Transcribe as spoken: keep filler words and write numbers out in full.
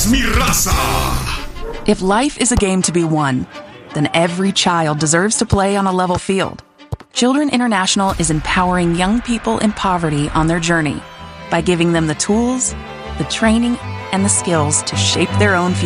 mi raza. If life is a game to be won, then every child deserves to play on a level field. Children International is empowering young people in poverty on their journey by giving them the tools, the training, and the skills to shape their own future.